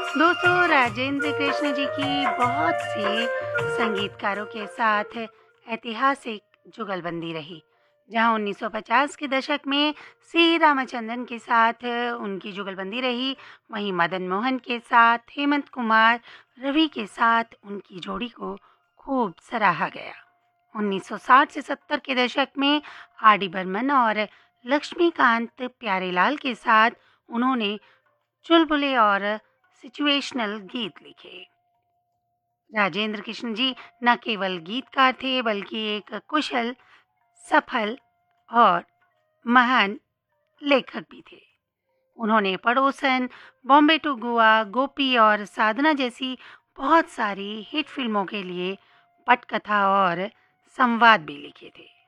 दोस्तों, राजेंद्र कृष्ण जी की बहुत सी संगीतकारों के साथ ऐतिहासिक जुगलबंदी रही। जहां 1950 के दशक में सी रामचंद्रन के साथ उनकी जुगलबंदी रही, वहीं मदन मोहन के साथ हेमंत कुमार, रवि के साथ उनकी जोड़ी को खूब सराहा गया। 1960 से 70 के दशक में आर डी बर्मन और लक्ष्मीकांत प्यारेलाल के साथ उन्होंने चुलबुले और सिचुएशनल गीत लिखे। राजेंद्र कृष्ण जी न केवल गीतकार थे बल्कि एक कुशल, सफल और महान लेखक भी थे। उन्होंने पड़ोसन, बॉम्बे टू गोवा, गोपी और साधना जैसी बहुत सारी हिट फिल्मों के लिए पटकथा और संवाद भी लिखे थे।